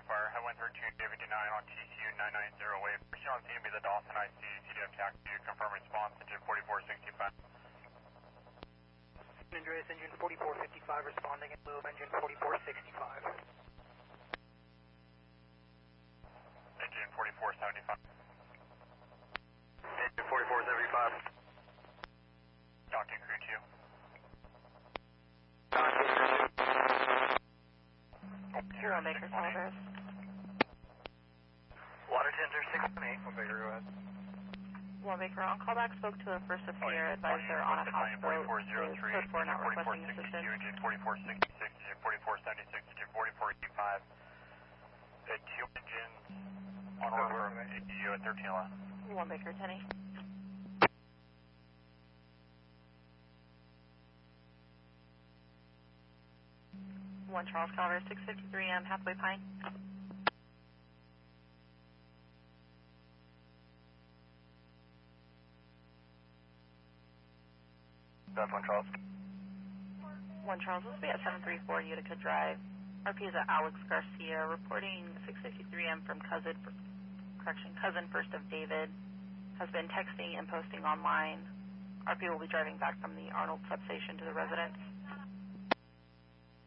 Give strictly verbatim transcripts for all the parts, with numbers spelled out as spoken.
Fire, Headwind thirteen, David nine on T C U nine nine zero wave. Pushing on scene be the Dawson I C, C D F taxi, confirm response, engine forty-four sixty-five. San Andreas, engine forty-four fifty-five responding in lieu of engine forty-four sixty-five. Engine forty-four seventy-five. Engine forty-four seventy-five. Docking crew two. Zero Maker Salvers. Water tender six one eight. One Baker, go ahead. One Maker on callback, spoke to a First of Sierra advisor on a houseboat with code four not requesting assistance. Engine forty-four sixty-six, engine forty-four seventy-six, engine forty-four eighty-five. The two engines on order from A D U at thirteen eleven. One Maker ten eight. One Charles Calver, six fifty-three M, Hathaway Pine. That's one Charles. One Charles, this will be at seven three four Utica Drive. R P is at Alex Garcia, reporting six fifty-three M from cousin, correction, cousin First of David. Has been texting and posting online. R P will be driving back from the Arnold substation to the residence.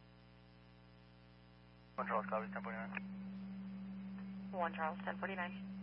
One Charles, copy, ten forty-nine. One Charles, ten forty-nine.